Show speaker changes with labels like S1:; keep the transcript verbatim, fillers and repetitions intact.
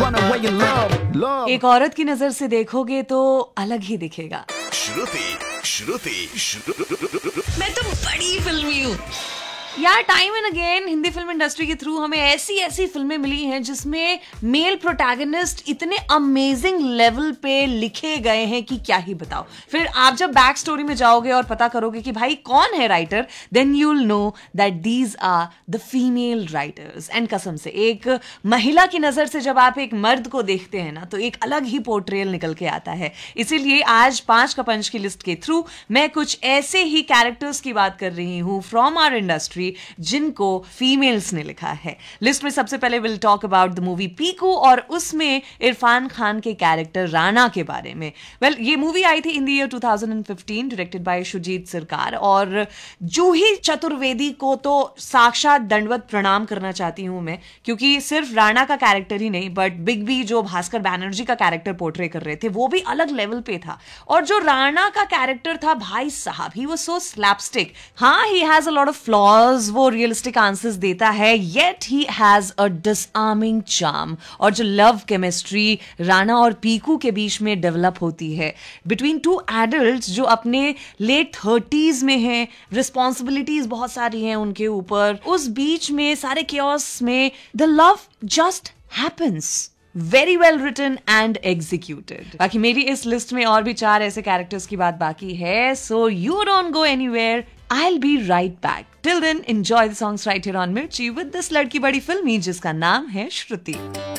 S1: runaway in love, love.
S2: एक औरत की नजर से देखोगे तो अलग ही दिखेगा।
S3: श्रुति श्रुति श्रुति
S4: मैं तो बड़ी फिल्मी हूँ
S2: यार। Time and again Hindi film industry के थ्रू हमें ऐसी ऐसी फिल्में मिली हैं जिसमें मेल प्रोटैगनिस्ट इतने अमेजिंग लेवल पे लिखे गए हैं कि क्या ही बताओ। फिर आप जब बैक स्टोरी में जाओगे और पता करोगे कि भाई कौन है writer, then you will know that these are the female writers. And कसम से एक महिला की नजर से जब आप एक मर्द को देखते हैं ना, तो एक अलग ही पोर्ट्रेयल निकल के आता है। इसीलिए आज पांच का पंच की लिस्ट के थ्रू मैं कुछ ऐसे ही कैरेक्टर्स की बात कर रही हूं फ्रॉम आवर इंडस्ट्री जिनको फीमेल्स ने लिखा है। लिस्ट में सबसे पहले will talk about the movie Piku और उसमें इरफान खान के कैरेक्टर राणा के बारे में। वेल well, ये मूवी आई थी in the year two thousand fifteen, directed by Sujit सरकार। और जूही चतुर्वेदी को तो साक्षात दंडवत प्रणाम करना चाहती हूं मैं, क्योंकि सिर्फ राणा का कैरेक्टर ही नहीं बट बिग बी जो भास्कर बैनर्जी का कैरेक्टर पोर्ट्रे कर रहे थे वो भी अलग लेवल पे था। और जो राणा का कैरेक्टर था भाई साहब, ही वाज सो स्लैपस्टिक। हाँ, he has a lot of flaws, वो रियलिस्टिक आंसर्स देता है, yet he has a disarming charm. और जो लव केमिस्ट्री राणा और पीकू के बीच में डेवलप होती है बिटवीन टू एडल्ट्स जो अपने लेट थर्टीज में हैं, रिस्पॉन्सिबिलिटीज बहुत सारी हैं उनके ऊपर, उस बीच में सारे chaos में the love just happens. Very well written and executed. बाकी मेरी इस लिस्ट में और भी चार ऐसे कैरेक्टर्स की बात बाकी है, so you don't go anywhere, I'll be right back. Till then, enjoy the songs right here on Mirchi with this लड़की बड़ी फिल्मी जिसका नाम है श्रुति।